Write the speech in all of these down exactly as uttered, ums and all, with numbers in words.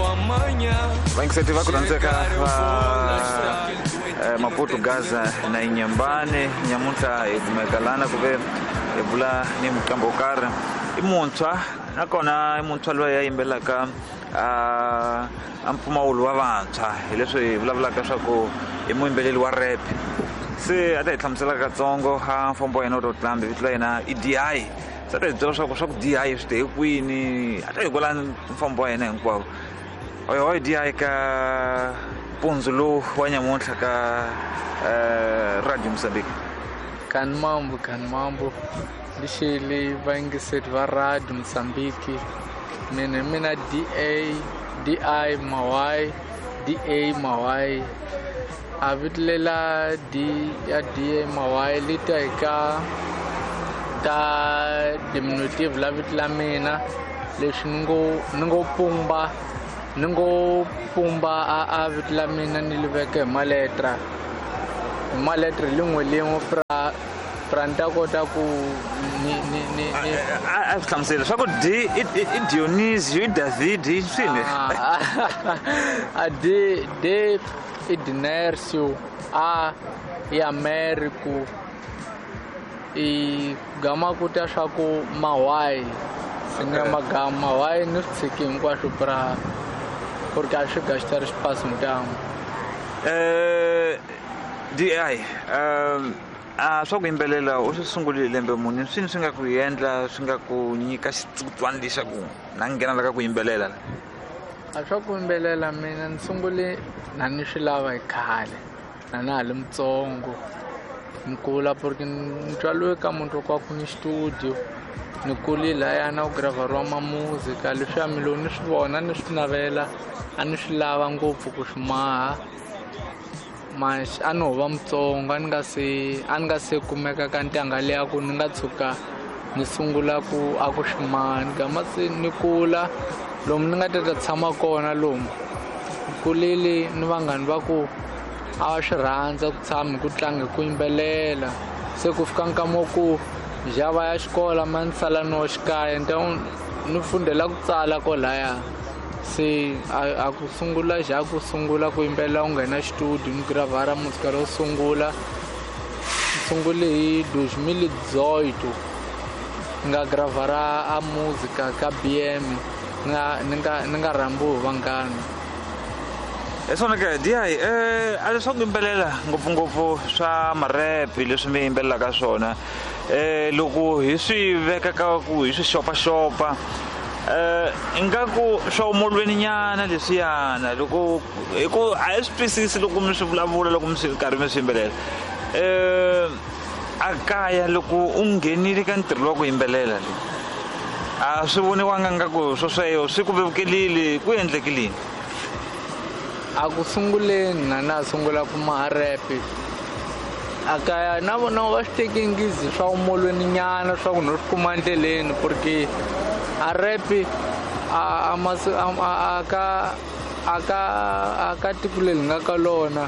Vaingiseti va kurandzeka va Maputo Gaza na Inyambane nyamuntlha hi kumekalana kuve hi vula ni mukambo wo karhi i muntshwa nakona i muntshwa loyi a yimbelaka a mpfumawulo wa vantshwa hi leswi hi vulavulaka swa ku i muyimbeleli wa rap se a ta hi hlamuselaka katsongo ha mfambo wa yena wo tlambi vito la yena i D I se ta hi byela swa ku swa ku D I swi te hi kwini a ta hi vula mfambo wa yena hinkwawo oyo D I ka mpundzu lowu wa nyamuntlha ka Radio Mozambique. Kan mambo kan mambo lixile vaingiseti va Radio Mozambique mina mina D A D I Mawai D A Mawai a vitlela D ya D A Mawai lita eka ta diminutive la vitla mina leswi ngo ngo pumba ngo pumba a a vitla mina ni liveke maletra maletra lingwe lingwe pra pranta kota ku ni ni ni a hlamusela swa ku D i Dionisio i David swini a D D i Dinersio a i Americo i gama kuta swa ku Mawai singa magama Mawai ni tsiki hinkwaswo pra porque acho que gastar espaço então eh D I um a swa ku yimbelela u swi sungulile lembe muni swini swi nga ku endla swi nga ku nyika xitsutswana lexa ku na nghena la ka ku yimbelela a swa ku yimbelela mina ni sungule na ni swi lava hi khale na na le mutsongo ni kula porque ni tswaliwe ka munhu kwa ku ni studio ni kulile yana u graveriwa ma muzika leswi a milo ni swi vona ni swi navela a ni swi lava ngopfu ku swi maha mas a no va mutsongo a ni nga se a ni nga se kumeka ka ntanga leya ku ni nga tshuka ni sungula ku a ku swi maha ni gama se ni kula lomu ni nga ta tshama kona lomu kulile ni vanghani va ku a va swi rhandza ku tshama ku tlanga ku yimbelela se ku fika nkama ku java ya xikola ma ni sala no xikaya ntawu ni fundela ku tsala kolaya se a ku sungula ja ku sungula ku yimbelela u nghena studio ni gravara muzika ro sungula sungule hi deux mille dix-huit nga gravara a muzika ka B M nga ninga ninga rambo vanghana esona ke D I eh a leswo yimbelela ngopfungopfu swa marap leswi mi yimbelelaka swona eh loko hi swi veka ka ku hi swi xopaxopa eh ingaku swo molweni nyana leswiyana loko hi ku a hi swi twisisi loko mi swi vulavula loko mi swi karhi mi swi yimbelela eh a kaya loko u nghenile ka ntirho wa ku yimbelela a swi voniwanga ngaku swo sweyo swi ku vevukelile ku endlekilini a ku sunguleni na na sungula ku maha rap akaya na vona va swi tekingizi swa umolweni nyana swa ku no swi kuma ndleleni porque a rap a a ka aka aka tiko leri nga ka lona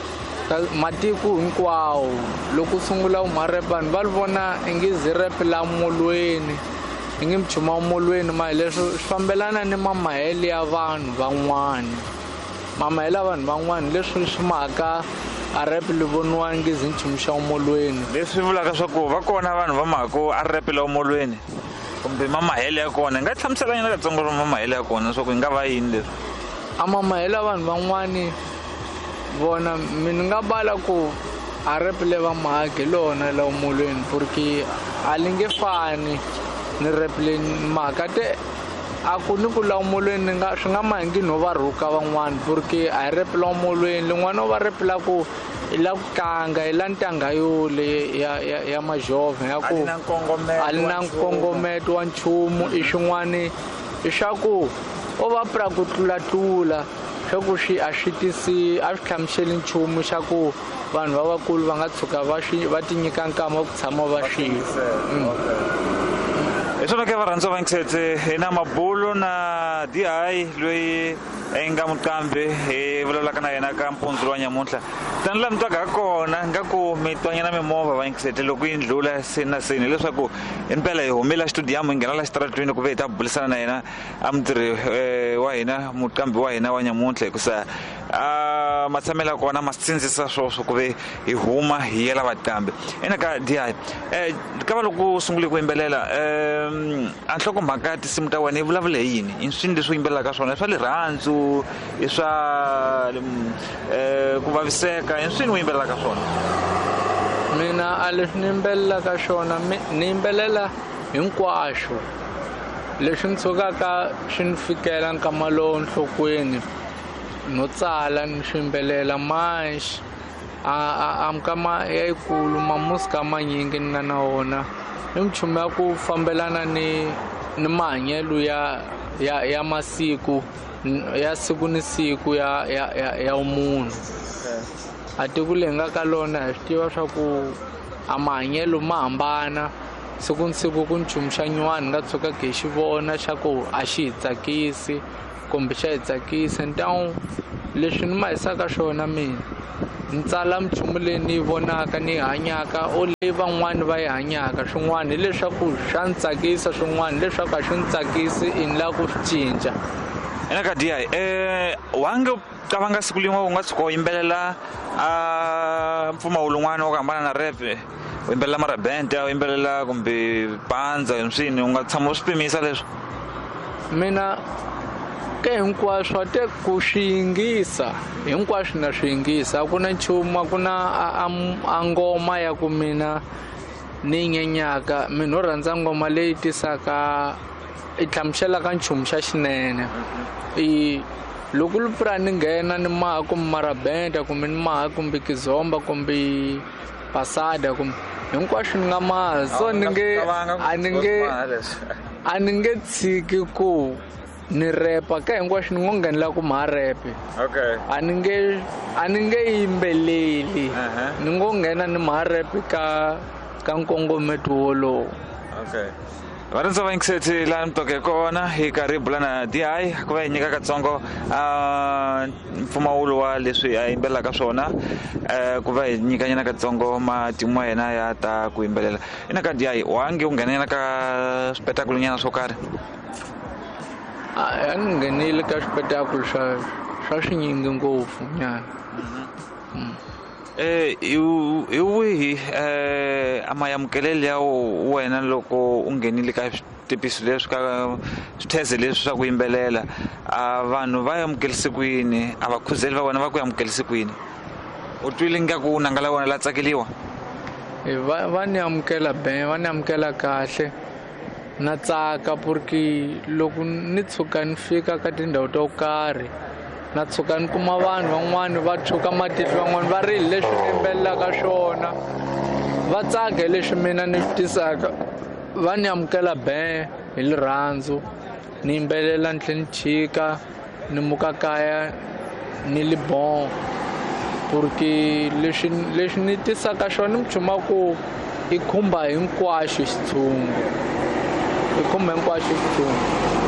matiko hinkwawo loko sungula uma rap vanhu va vona ingizi rap la molweni ingi mchuma molweni ma leswo swi fambelana ni mamahele ya vanhu van'wana mamahele ya vanhu van'wana leswi swi maka a rap le voniwa ngizi nchumu xa molweni leswi vulaka swa ku va kona vanhu va mako a rap la molweni kumbe mamahele ya kona nga hlamusela nyana katsongo ro mamahele ya kona swa ku nga va yini leswi a mamahele ya vanhu van'wani vona mina nga bala ku a rap le va mahake lona la molweni porque a linge fani ni rap le maka te a ku ni ku la molweni nga swi nga mangi no va ruka van'wani porque a rap la molweni lin'wana va rap la ku ila ku tlanga ila ntanga yo le ya ya ya majove ya ku ali na nkongometo wa nchumu i xin'wani i xa ku o va pra ku tlula tlula xa ku xi a swi tisi a swi hlamuseli nchumu xa ku vanhu lavakulu va nga tshuka va swi va ti nyika nkama ku tshama va xi hi swona ke va rhandza va ngisetse hi na mabulo na na D I loyi enga mukambe e vulavulaka na yena ka mpundzu wa nyamuntlha tani la mi twaka kona nga ku mi twanyana mimovha va yingisete loko yi ndlula seni na seni leswaku impela hi humela studium hi nghena la xitaratweni ku ve hi ta bulisana na yena a mutirhi wa hina mukambi wa hina wa nyamuntlha hikusa a ma tshamela kona ma sindzisa swoswo ku ve hi huma hi yela vatambi ena ka D I eh ka va loko sungule ku yimbelela eh a nhlokomhaka tinsimu ta wena yi vulavula yini i swilo leswi yimbelela ka swona swa le rhandzu i swa eh ku vaviseka i swilo yimbelela ka swona mina a leswi ni yimbelela ka swona ni yimbelela hinkwaswo leswi ni tshukaka swi ni fikela nkama lowu nhlokweni no tsala ni swi yimbelela manxi a amkama yayikulu mamusika manyingi na na wona i mchumu ya ku fambelana ni ni mahanyelo ya ya ya masiku ya siku ni siku ya ya ya, ya umunhu a tiku lenga ka lona hi swi tiva swa ku a mahanyelo ma hambana siku ni siku ku nchumu xa nyuwani nga tshuka ke xi vona xa ku a xi hi tsakisi kumbe xa hi tsakisi ntawu leswi ni ma hisaka swona mina ni tsala mchumu leyi ni yi vonaka ni yi hanyaka o leyi van'wani va yi hanyaka swin'wana hileswaku swa ni tsakisa swin'wana leswaku a swi ni tsakisi i ni lava ku swi cinca ena ka D I eh wange cabanga siku lin'we u nga tshuka u yimbelela a mpfumawulo wun'wana wa ku hambana na rap u yimbelela marabente u yimbelela kumbe panza swini u nga tshama u swi pimisa leswi mina ke hinkwaswo te ku swi yingisa hinkwaswo na swi yingisa a ku na nchumu ku na a ngoma ya ku mina ni nyenyaka mina u rhandza ngoma leyi tisaka i hlamuselaka nchumu xa xinene i loko lupira ni nghena ni maha kumbe marabenta kumbe ni maha kumbe kizomba kumbe pasada kumbe hinkwaswo ni nga maha so ni nge a ni nge a ni nge tshiki ku ni repa ka hinkwaswo ni ngo nghenela ku maha repe okay a ni nge a ni nge yimbeleli ni ngo nghena ni maha repe ka ka nkongometo wolowo okay va rindza va yingiseti laha ni toke kona hi karhi hi bula na D I ku va hi nyika katsongo a mpfumawulo wa leswi a yimbelelaka swona um ku va hi nyikanyana katsongo matimu wa yena ya ta ku yimbelela ina ka D I wange u nghenela ka swipetakulo swo karhi a ni nghenile ka swipetakulo swa swa swinyingi ngopfu nyana eh hi wihi eh amayamukeleli ya wena loko u nghenile ka switipiso leswi ka switheze leswi swa ku yimbelela a vanhu va yamukelise kwini a vakhuzeli va vona va ku yamukelise kwini u twile ngaku nanga la vona la tsakeliwa va va ni amukela be va ni amukela kahle na tsaka porque loko ni tshuka ni fika ka tindhawu to karhi na tshuka ni kuma vanhu van'wani va tshuka matihlo van'wani va ri leswi ni yimbelelaka swona va tsaka hi leswi mina ni swi tisaka va ni amukela be hi lirhandzu ni yimbelela ni tlhela ni chika ni muka kaya ni li bon porque leswi leswi ni tisaka swona ni chuma ku i khumba hinkwaswo xitshungu i khumba hinkwaswo xitshungu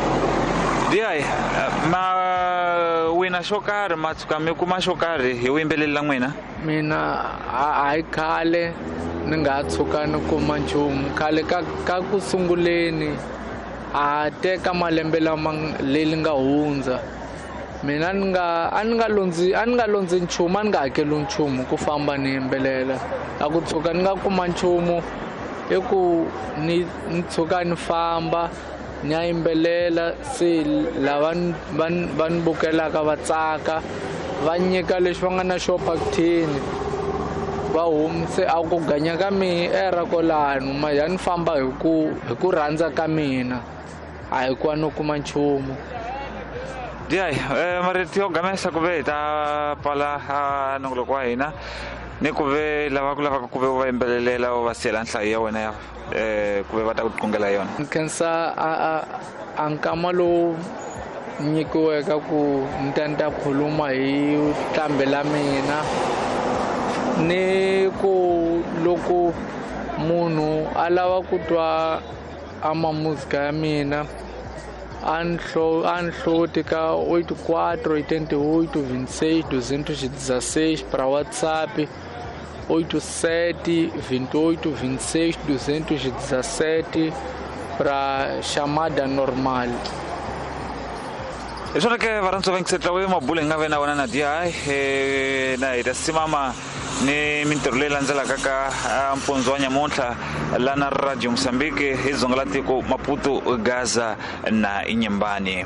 D I ma wina xo karhi ma tshuka mi kuma xo karhi hi vuyimbeleri la n'wina mina hayi khale ni nga tshuka ni kuma nchumu khale ka ka ku sunguleni a teka malembe lama leli nga hundza mina ni nga a ni nga londzi a ni nga londzi nchumu a ni nga hakeli nchumu ku famba ni yimbelela a ku tshuka ni nga kuma nchumu i ku ni ni tshuka ni famba ni ya yimbelela se lava va ni bukelaka va tsaka va nyika leswi va nga na xo phakuthini va humse a ku ganya ka mi era kolano ma ya ni famba hi ku hi ku rhandza ka mina a hi ku va no kuma nchumu D I mariti yo gamesa ku ve hi ta pala a nongoloko wa hina ni ku ve lava ku lavaka ku ve va yimbelelela va siyela nhlayo ya wena ya um ku ve va ta ku tiqungela yona ni khensa a a nkama lowu nyikiweka ku ni ta ni ta khuluma hi hlambi la mina ni ku loko munhu a lava ku twa a mamuzika ya mina Anhloti ka oito quatro oitenta e oito vinte e seis duzentos e dezesseis para WhatsApp oito sete vinte e oito vinte e seis duzentos e dezessete para chamada normal. Isso é que varanzo vem que se trabalha uma bula nga vena wana dia eh na ida simama ni minterlela nzela kaka mponzo nyamonta la na Radio Msambiki hizo ngalati ko Maputo Gaza na Inyembani.